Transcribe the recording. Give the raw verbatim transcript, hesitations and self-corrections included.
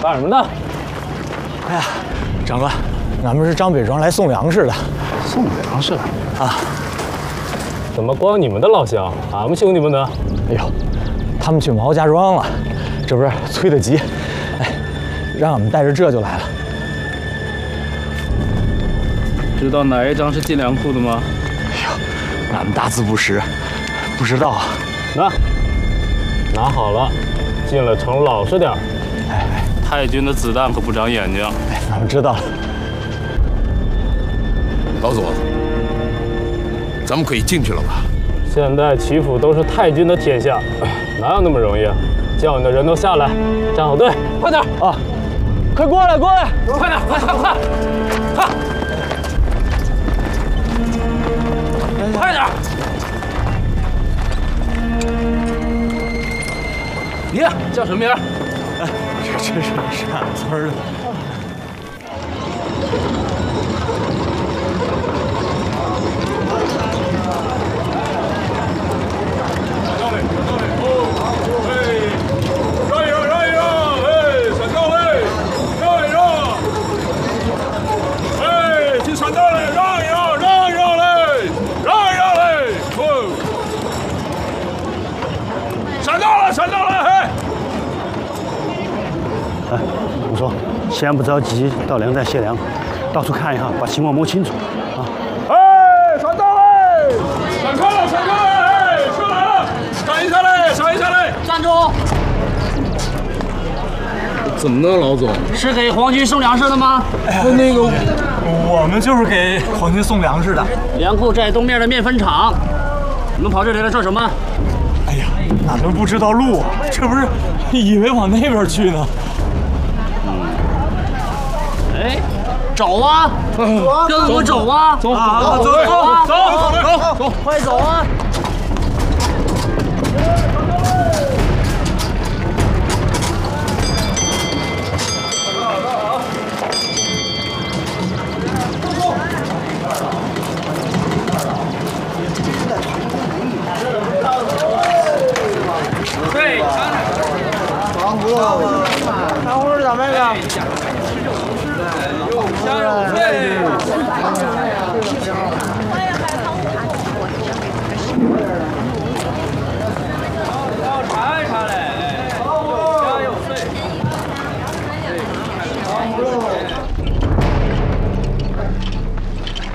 干什么呢？ 哎呀，长官，俺们是张北庄来送粮食的。 送粮食啊？ 怎么光你们的老乡，俺们兄弟们呢？ 哎呦，他们去毛家庄了，这不是催得急，哎，让俺们带着这就来了。 知道哪一张是进粮库的吗？ 哎呦，俺们大字不识，不知道啊。 拿，拿好了，进了城老实点。 哎哎， 太君的子弹可不长眼睛。 哎，俺们知道了。 老左，咱们可以进去了吧？ 现在祈福都是太君的天下，哪有那么容易啊？叫你的人都下来，站好队，快点啊！快过来，过来，快点，快快快，快！快点！ 你叫什么名？ 哎，这这是是俺村的。 哎，我说，先不着急到粮站卸粮，到处看一看，把情况摸清楚啊！ 哎，闪到嘞！闪开了，闪开了！哎，车来了，闪一下嘞，闪一下嘞！ 站住！ 怎么了，老总？ 是给皇军送粮食的吗？ 哎，那个，我们就是给皇军送粮食的。 粮库在东面的面粉厂，你们跑这里来做什么？ 哎呀，俺们不知道路，这不是以为往那边去呢。 哎，走啊！跟我走啊！ 走， 走，走，走，走，走，快走啊！